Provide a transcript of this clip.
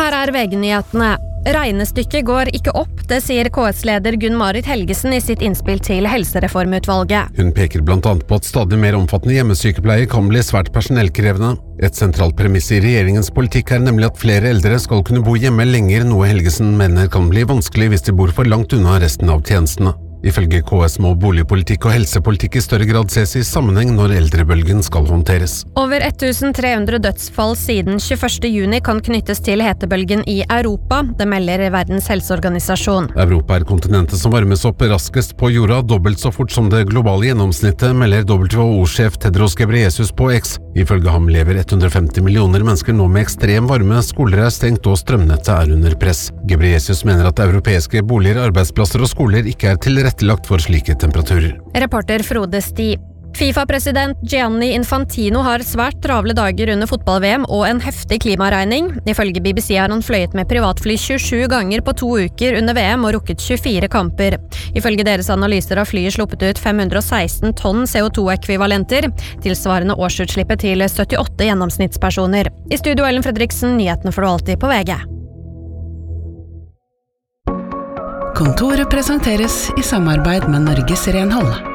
Her VG-nyhetene. Regnestykket går ikke opp, det sier KS-leder Gunn-Marit Helgesen i sitt innspill til Helsereformutvalget. Hun peker blant annet på at stadig mer omfattende hjemmesykepleie kan bli svært personellkrevende. Et sentralt premiss i regjeringens politikk nemlig at flere eldre skal kunne bo hjemme lenger, noe Helgesen mener kan bli vanskelig hvis de bor for langt unna resten av tjenestene. Ifølge KS må boligpolitikk og helsepolitikk i større grad ses i sammenheng når eldrebølgen skal håndteres. Over 1300 dødsfall siden 21. juni kan knyttes til hetebølgen i Europa, det melder Verdens helseorganisasjon. Europa kontinentet som varmes opp raskest på jorda, dobbelt så fort som det globale gjennomsnittet, melder WHO-sjef Tedros Ghebreyesus på X. Ifølge ham lever 150 millioner mennesker nå med ekstrem varme, skoler stengt og strømnettet under press. Ghebreyesus mener at europeiske boliger, arbeidsplasser og skoler ikke tilrettelagt for slike temperaturer. Reporter Frode Sti. FIFA-president Gianni Infantino har svært travle dager under fotball-VM og en heftig klimaregning. Ifølge BBC har han fløyet med privatfly 27 ganger på 2 uker under VM og rukket 24 kamper. Ifølge deres analyser har flyet sluppet ut 516 tonn CO2-ekvivalenter, tilsvarende årsutslippet til 78 gjennomsnittspersoner. I studio Ellen Fredriksen, nyhetene får du alltid på VG. Kontoret presenteres i samarbeid med Norges Renhold.